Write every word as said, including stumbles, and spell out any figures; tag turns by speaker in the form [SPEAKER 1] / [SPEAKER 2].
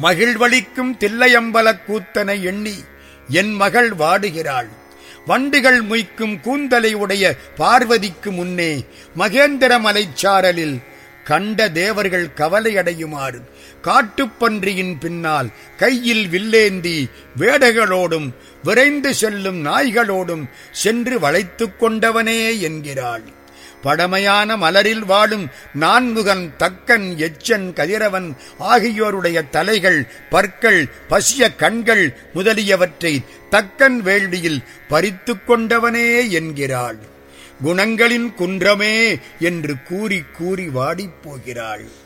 [SPEAKER 1] மகிழ்வளிக்கும் தில்லையம்பலக் கூத்தனை எண்ணி என் மகள் வாடுகிறாள். வண்டுகள் மொய்க்கும் கூந்தலை உடைய பார்வதிக்கு முன்னே மகேந்திர மலைச்சாரலில் கண்ட தேவர்கள் கவலையடையுமாறு காட்டுப்பன்றியின் பின்னால் கையில் வில்லேந்தி வேடைகளோடும் விரைந்து செல்லும் நாய்களோடும் சென்று வளைத்துக் கொண்டவனே என்கிறாள். பழமையான மலரில் வாழும் நான்முகன், தக்கன், எச்சன், கதிரவன் ஆகியோருடைய தலைகள், பற்கள், பசிய கண்கள் முதலியவற்றை தக்கன் வேள்வியில் பறித்து கொண்டவனே என்கிறாள். குணங்களின் குன்றமே என்று கூறி கூறி வாடிப் போகிறாள்.